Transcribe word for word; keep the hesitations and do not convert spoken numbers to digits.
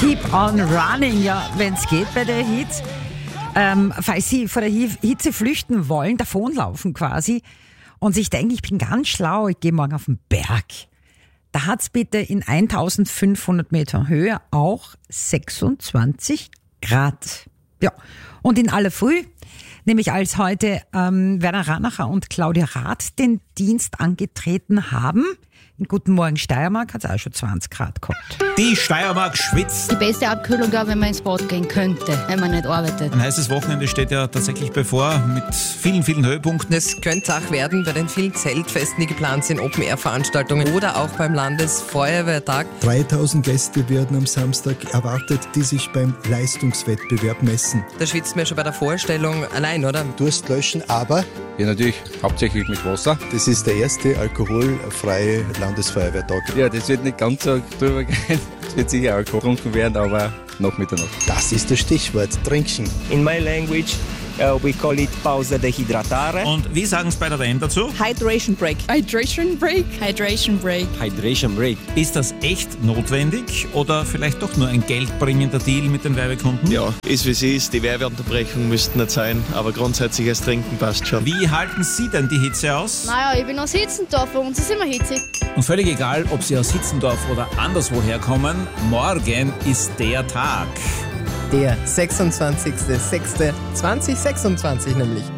Keep on running, ja, wenn es geht bei der Hitze. Ähm, falls Sie vor der Hitze flüchten wollen, davonlaufen quasi und sich denken, ich bin ganz schlau, ich gehe morgen auf den Berg. Da hat es bitte in eintausendfünfhundert Meter Höhe auch sechsundzwanzig Grad. Ja, und in aller Früh, nämlich als heute ähm, Werner Ranacher und Claudia Rath den Dienst angetreten haben, in Guten Morgen Steiermark hat es auch schon zwanzig Grad gehabt. Die Steiermark schwitzt. Die beste Abkühlung, glaube ich, wenn man ins Bad gehen könnte, wenn man nicht arbeitet. Ein heißes Wochenende steht ja tatsächlich bevor mit vielen, vielen Höhepunkten. Es könnte auch werden bei den vielen Zeltfesten, die geplant sind, Open-Air-Veranstaltungen oder auch beim Landesfeuerwehrtag. dreitausend Gäste werden am Samstag erwartet, die sich beim Leistungswettbewerb messen. Da schwitzt man schon bei der Vorstellung allein, oder? Durst löschen, aber Ja, natürlich hauptsächlich mit Wasser. das ist der erste alkoholfreie Landesfeuerwehrtag. Ja, das wird nicht ganz so drüber gehen. Es wird sicher Alkohol getrunken werden, aber nach Mitternacht. Das ist das Stichwort, trinken. In my language, uh, we call it pausa de hidratare. Und wie sagen es bei der W M dazu? Hydration Break. Hydration Break. Hydration Break. Hydration break. Ist das echt notwendig oder vielleicht doch nur ein geldbringender Deal mit den Werbekunden? Ja, ist wie es ist. Die Werbeunterbrechungen müssten nicht sein, aber grundsätzlich das Trinken passt schon. Wie halten Sie denn die Hitze aus? Naja, ich bin aus Hitzendorf, bei uns ist immer hitzig. Und völlig egal, ob Sie aus Hitzendorf oder anderswoher kommen, morgen ist der Tag. Der sechsundzwanzigster sechster zweitausendsechsundzwanzig nämlich.